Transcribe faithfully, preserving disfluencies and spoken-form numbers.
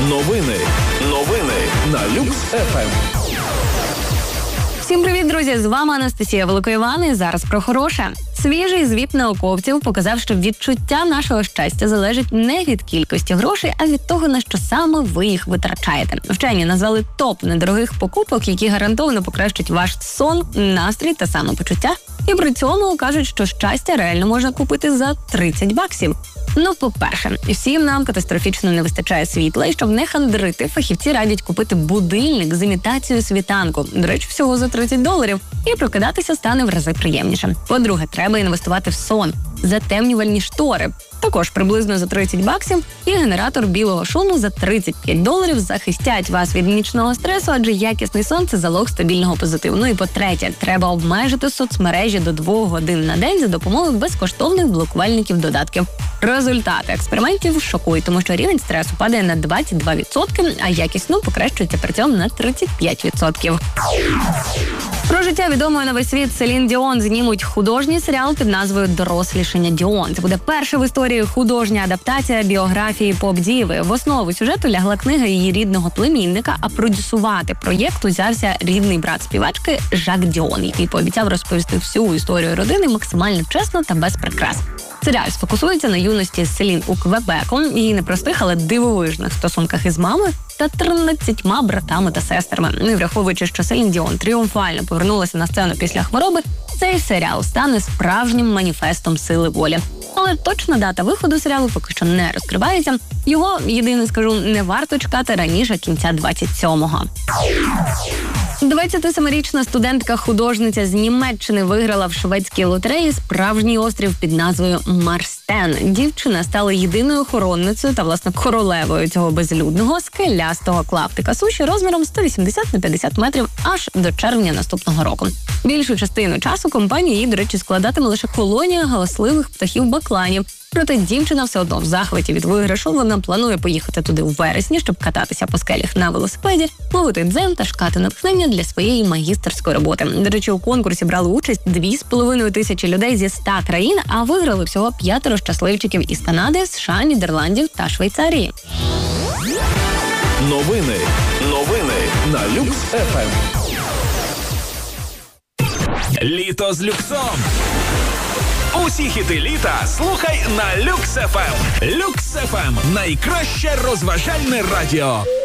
Новини. Новини на Люкс еф ем. Всім привіт, друзі! З вами Анастасія Великоїван і зараз про хороше. Свіжий звіт науковців показав, що відчуття нашого щастя залежить не від кількості грошей, а від того, на що саме ви їх витрачаєте. Вчені назвали топ недорогих покупок, які гарантовано покращать ваш сон, настрій та самопочуття. І при цьому кажуть, що щастя реально можна купити за тридцять баксів. Ну, по-перше, всім нам катастрофічно не вистачає світла, і щоб не хандрити, фахівці радять купити будильник з імітацією світанку, до речі, всього за тридцять доларів, і прокидатися стане в рази приємніше. По-друге, треба інвестувати в сон, затемнювальні штори, також приблизно за тридцять баксів, і генератор білого шуму за тридцять п'ять доларів захистять вас від нічного стресу, адже якісний сон – це залог стабільного позитиву. Ну і по-третє, треба обмежити соцмережі до двох годин на день за допомогою безкоштовних блокувальників додатків. Результати експериментів шокують, тому що рівень стресу падає на двадцять два відсотки, а якість сну покращується при цьому на тридцять п'ять відсотків. Про життя відомої на весь світ Селін Діон знімуть художній серіал під назвою «Дорослішання Діон». Це буде перша в історії художня адаптація біографії поп-діви. В основу сюжету лягла книга її рідного племінника, а продюсувати проєкт узявся рідний брат співачки Жак Діон, який пообіцяв розповісти всю історію родини максимально чесно та без прикрас. Серіал сфокусується на юності Селін у Квебеку, її непростих, але дивовижних стосунках із мамою та тринадцятьма братами та сестрами. Ну і враховуючи, що Селін Діон тріумфально повернулася на сцену після хвороби, цей серіал стане справжнім маніфестом сили волі. Але точна дата виходу серіалу поки що не розкривається. Його, єдине скажу, не варто чекати раніше кінця двадцять сьомого. двадцятисемирічна студентка-художниця з Німеччини виграла в шведській лотереї справжній острів під назвою Марстен. Дівчина стала єдиною охоронницею та, власне, королевою цього безлюдного скелястого клаптика суші розміром сто вісімдесят на п'ятдесят метрів аж до червня наступного року. Більшу частину часу компанії її, до речі, складатиме лише колонія галасливих птахів-бакланів. Проте дівчина все одно в захваті від виграшу. Вона планує поїхати туди у вересні, щоб кататися по скелях на велосипеді, ловити дзен та шукати натхнення для своєї магістерської роботи. До речі, у конкурсі брали участь дві з половиною тисячі людей зі ста країн, а виграли всього п'ятеро щасливчиків із Канади, США, Нідерландів та Швейцарії. Новини. Новини на Люкс еф ем. Літо з люксом. Усі хіти літа слухай на Люкс еф ем. Люкс еф ем – найкраще розважальне радіо.